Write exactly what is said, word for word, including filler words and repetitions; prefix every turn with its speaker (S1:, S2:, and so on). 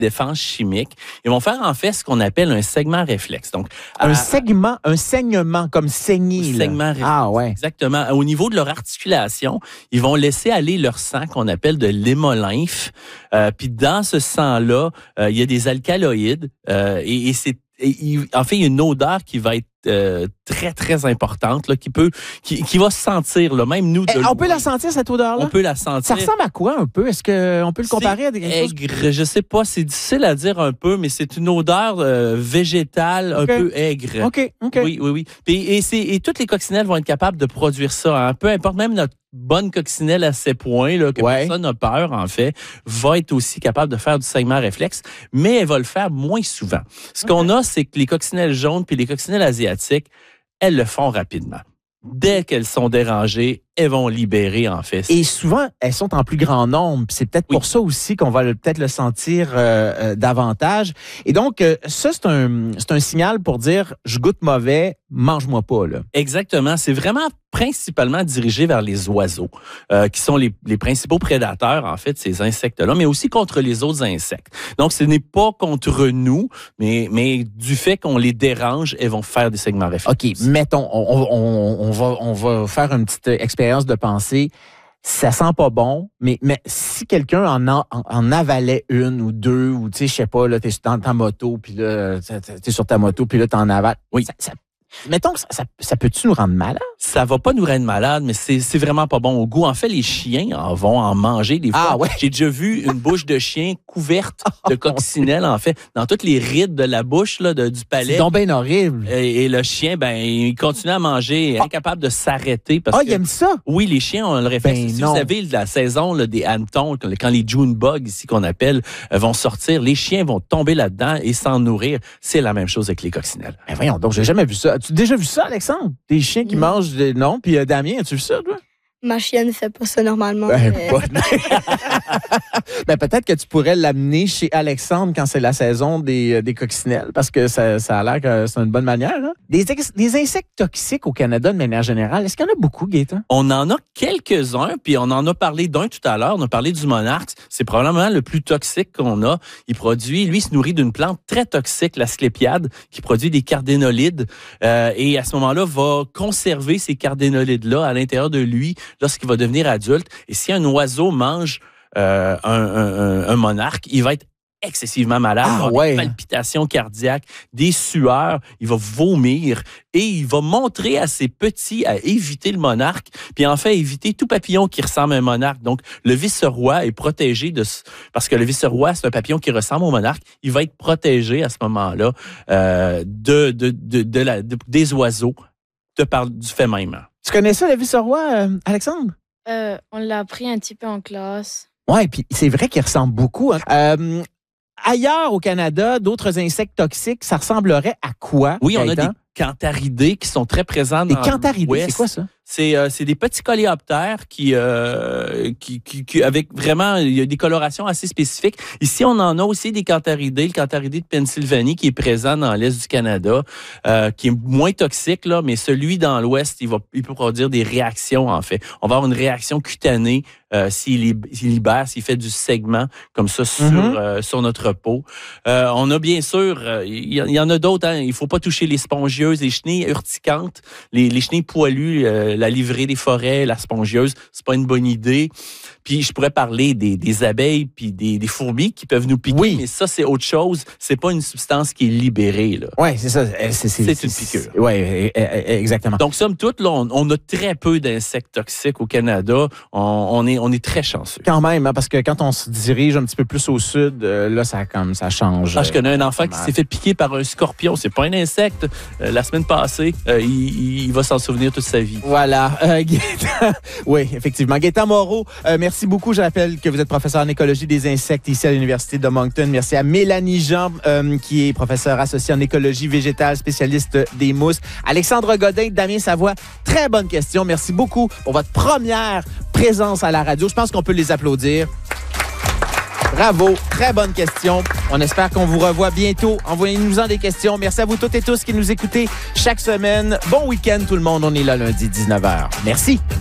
S1: défense chimique. Ils vont faire en fait ce qu'on appelle un segment réflexe. Donc,
S2: un
S1: à,
S2: segment, un saignement comme saigner.
S1: Un segment réflexe.
S2: Ah ouais.
S1: Exactement. Au niveau de leur articulation, ils vont laisser aller leur sang qu'on appelle de l'hémolymphe. Euh, puis dans ce sang-là, euh, il y a des alcaloïdes euh, et, et c'est et, il, en fait, il y a une odeur qui va être euh, très, très importante, là, qui peut, qui, qui va se sentir, là, même nous. De
S2: Eh, on peut la sentir, cette odeur-là?
S1: On peut la sentir.
S2: Ça ressemble à quoi, un peu? Est-ce qu'on peut le comparer
S1: c'est
S2: à des
S1: aigre, choses... je sais pas, c'est difficile à dire un peu, mais c'est une odeur euh, végétale okay. un peu aigre.
S2: OK, OK.
S1: Oui, oui, oui. Et, et, c'est, et toutes les coccinelles vont être capables de produire ça, hein. Peu importe, même notre bonne coccinelle à ces points, là, que ouais. personne n'a peur, en fait, va être aussi capable de faire du segment réflexe, mais elle va le faire moins souvent. Ce okay. qu'on a, c'est que les coccinelles jaunes puis les coccinelles asiatiques, elles le font rapidement. Dès qu'elles sont dérangées, elles vont libérer, en fait.
S2: Et souvent, elles sont en plus grand nombre. C'est peut-être oui. pour ça aussi qu'on va le, peut-être le sentir euh, euh, davantage. Et donc, euh, ça, c'est un, c'est un signal pour dire « je goûte mauvais, mange-moi pas ». Là.
S1: Exactement. C'est vraiment principalement dirigé vers les oiseaux, euh, qui sont les, les principaux prédateurs, en fait, ces insectes-là, mais aussi contre les autres insectes. Donc, ce n'est pas contre nous, mais, mais du fait qu'on les dérange, elles vont faire des segments réflexes.
S2: OK, mettons, on, on, on, va, on va faire une petite expérience de pensée. Ça sent pas bon, mais, mais si quelqu'un en, en, en avalait une ou deux, ou tu sais, je sais pas, là, t'es dans ta moto, puis là, t'es sur ta moto, puis là, t'en avales.
S1: Oui.
S2: Ça, ça, mettons, ça, ça, ça peut-tu nous rendre malade?
S1: Ça va pas nous rendre malade, mais c'est, c'est vraiment pas bon au goût. En fait, les chiens en vont en manger des fois.
S2: Ah ouais?
S1: J'ai déjà vu une bouche de chien couverte de coccinelle, en fait, dans toutes les rides de la bouche là, de, du palais.
S2: C'est donc bien horrible.
S1: Et, et le chien, ben, il continue à manger, ah. incapable de s'arrêter. Parce
S2: ah,
S1: que,
S2: il aime ça?
S1: Oui, les chiens ont le réflexe.
S2: Ben
S1: si
S2: non.
S1: vous avez la saison là, des hannetons, quand les June bugs, ici qu'on appelle, euh, vont sortir, les chiens vont tomber là-dedans et s'en nourrir. C'est la même chose avec les coccinelles.
S2: Ben voyons donc, j'ai jamais vu ça. As-tu déjà vu ça, Alexandre? Des chiens qui mmh. mangent des... Non, puis euh, Damien, as-tu vu ça, toi?
S3: Ma chienne ne fait pas ça normalement.
S2: Ben,
S3: mais...
S2: pas... ben, peut-être que tu pourrais l'amener chez Alexandre quand c'est la saison des, des coccinelles, parce que ça, ça a l'air que c'est une bonne manière. Hein? Des, des insectes toxiques au Canada, de manière générale, est-ce qu'il y en a beaucoup, Gaëtan?
S1: On en a quelques-uns, puis on en a parlé d'un tout à l'heure. On a parlé du monarque. C'est probablement le plus toxique qu'on a. Il produit, lui, il se nourrit d'une plante très toxique, la sclépiade, qui produit des cardénolides. Euh, et à ce moment-là, va conserver ces cardénolides-là à l'intérieur de lui lorsqu'il va devenir adulte. Et si un oiseau mange euh, un, un, un monarque, il va être excessivement malade,
S2: ah,
S1: il va avoir
S2: ouais.
S1: des palpitations cardiaques, des sueurs, il va vomir et il va montrer à ses petits à éviter le monarque, puis en fait éviter tout papillon qui ressemble à un monarque. Donc le vice-roi est protégé de parce que le vice-roi c'est un papillon qui ressemble au monarque, il va être protégé à ce moment-là euh, de, de, de, de la, de, des oiseaux de par du fait même.
S2: Tu connais ça, le vice-roi, euh, Alexandre?
S4: Euh, on l'a appris un petit peu en classe.
S2: Oui, puis c'est vrai qu'il ressemble beaucoup. Hein. Euh, ailleurs au Canada, d'autres insectes toxiques, ça ressemblerait à quoi?
S1: Oui, on
S2: Gaëtan?
S1: a des cantharidés qui sont très présents dans
S2: les cantharidés, c'est quoi ça?
S1: C'est, euh, c'est des petits coléoptères qui, euh, qui, qui, qui, avec vraiment, il y a des colorations assez spécifiques. Ici, on en a aussi des cantharidés, le cantharidé de Pennsylvanie qui est présent dans l'Est du Canada, euh, qui est moins toxique, là, mais celui dans l'Ouest, il va, il peut produire des réactions, en fait. On va avoir une réaction cutanée euh, s'il, s'il libère, s'il fait du segment comme ça sur, mm-hmm. euh, sur notre peau. Euh, on a bien sûr, euh, il y, y en a d'autres, hein, il faut pas toucher les spongieuses, les chenilles urticantes, les, les chenilles poilues, euh, la livrée des forêts, la spongieuse, c'est pas une bonne idée. Puis je pourrais parler des, des abeilles puis des, des fourmis qui peuvent nous piquer, oui. mais ça, c'est autre chose. C'est pas une substance qui est libérée. Là.
S2: Oui, c'est ça. C'est, c'est,
S1: c'est,
S2: c'est
S1: une piqûre.
S2: Oui, exactement.
S1: Donc, somme toute, là, on, on a très peu d'insectes toxiques au Canada. On, on, est, on est très chanceux.
S2: Quand même, hein, parce que quand on se dirige un petit peu plus au sud, euh, là, ça, comme, ça change.
S1: Ah, je connais un enfant qui s'est fait piquer par un scorpion. C'est pas un insecte. Euh, la semaine passée, euh, il, il va s'en souvenir toute sa vie.
S2: Voilà. Euh, Gaëtan, oui, effectivement. Gaëtan Moreau, euh, merci beaucoup. Je rappelle que vous êtes professeur en écologie des insectes ici à l'Université de Moncton. Merci à Mélanie Jean, euh, qui est professeure associée en écologie végétale, spécialiste des mousses. Alexandre Godin, Damien Savoie, très bonne question. Merci beaucoup pour votre première présence à la radio. Je pense qu'on peut les applaudir. Bravo, très bonne question. On espère qu'on vous revoit bientôt. Envoyez-nous-en des questions. Merci à vous toutes et tous qui nous écoutez chaque semaine. Bon week-end tout le monde. On est là lundi dix-neuf heures. Merci.